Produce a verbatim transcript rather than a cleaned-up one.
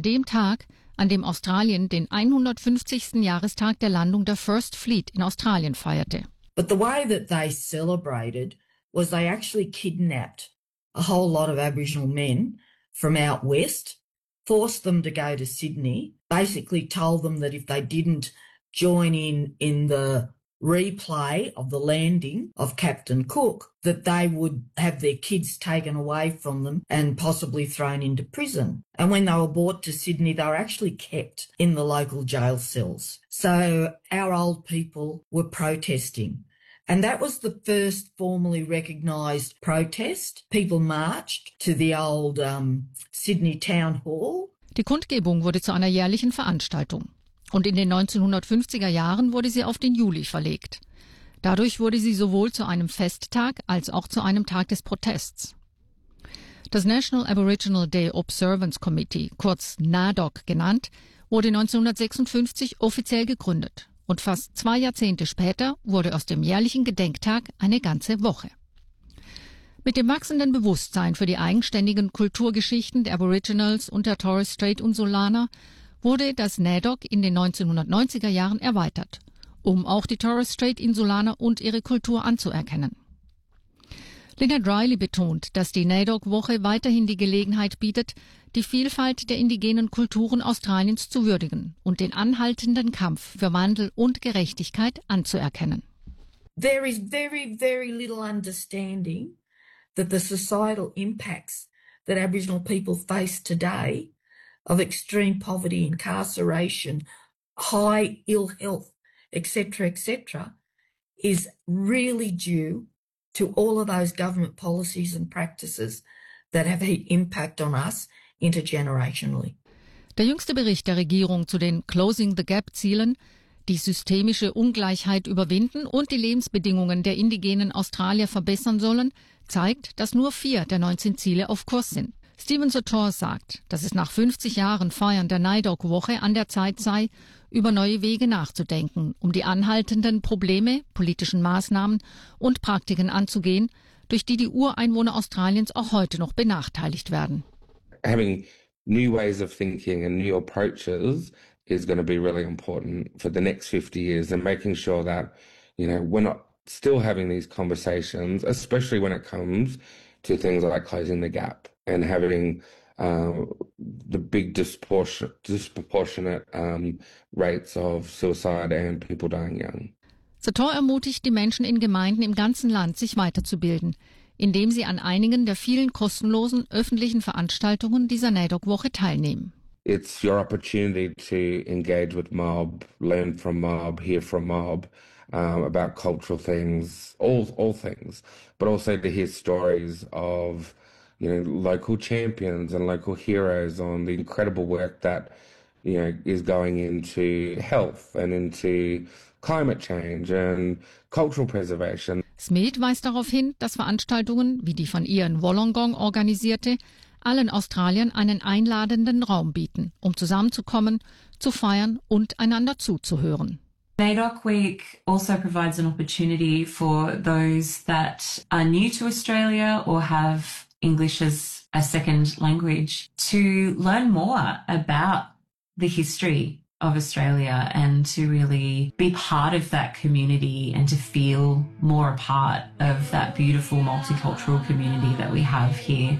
dem Tag, an dem Australien den hundertfünfzigsten Jahrestag der Landung der First Fleet in Australien feierte. But the way that they celebrated was they actually kidnapped a whole lot of Aboriginal men from out west, forced them to go to Sydney, basically told them that if they didn't join in in the replay of the landing of Captain Cook, that they would have their kids taken away from them and possibly thrown into prison. And when they were brought to Sydney, they were actually kept in the local jail cells. So our old people were protesting. And that was the first formally recognised protest. People marched to the old um, Sydney Town Hall. Die Kundgebung wurde zu einer jährlichen Veranstaltung. Und in den neunzehnhundertfünfziger Jahren wurde sie auf den Juli verlegt. Dadurch wurde sie sowohl zu einem Festtag als auch zu einem Tag des Protests. Das National Aboriginal Day Observance Committee, kurz NADOC genannt, wurde neunzehnhundertsechsundfünfzig offiziell gegründet. Und fast zwei Jahrzehnte später wurde aus dem jährlichen Gedenktag eine ganze Woche. Mit dem wachsenden Bewusstsein für die eigenständigen Kulturgeschichten der Aboriginals und der Torres Strait Insulaner wurde das NADOC in den neunzehnhundertneunziger Jahren erweitert, um auch die Torres Strait Insulaner und ihre Kultur anzuerkennen. Lynette Riley betont, dass die NADOC-Woche weiterhin die Gelegenheit bietet, die Vielfalt der indigenen Kulturen Australiens zu würdigen und den anhaltenden Kampf für Wandel und Gerechtigkeit anzuerkennen. There is very, very little understanding that the societal impacts that Aboriginal people face today of extreme poverty, incarceration, high ill health, et cetera, et cetera, is really due to all of those government policies and practices that have an impact on us intergenerationally. Der jüngste Bericht der Regierung zu den Closing the Gap-Zielen, die systemische Ungleichheit überwinden und die Lebensbedingungen der indigenen Australier verbessern sollen, zeigt, dass nur vier der neunzehn Ziele auf Kurs sind. Stephen Sotor sagt, dass es nach fünfzig Jahren Feiern der NAIDOC-Woche an der Zeit sei, über neue Wege nachzudenken, um die anhaltenden Probleme, politischen Maßnahmen und Praktiken anzugehen, durch die die Ureinwohner Australiens auch heute noch benachteiligt werden. Having new ways of thinking and new approaches is going to be really important for the next fifty years, and making sure that, you know, we're not still having these conversations, especially when it comes to things like closing the gap and having uh, the big disproportionate, disproportionate um, rates of suicide and people dying young. Sotor ermutigt die Menschen in Gemeinden im ganzen Land, sich weiterzubilden, indem sie an einigen der vielen kostenlosen öffentlichen Veranstaltungen dieser NAIDOC-Woche teilnehmen. It's your opportunity to engage with mob, learn from mob, hear from mob, um, about cultural things, all all things, but also to hear stories of, you know, local champions and local heroes on the incredible work that, you know, is going into health and into climate change and cultural preservation. Smeet weist darauf hin, dass Veranstaltungen, wie die von Ian Wollongong organisierte, allen Australiern einen einladenden Raum bieten, um zusammenzukommen, zu feiern und einander zuzuhören. NAIDOC Week also provides an opportunity for those that are new to Australia or have English as a second language to learn more about the history of Australia and to really be part of that community and to feel more a part of that beautiful multicultural community that we have here.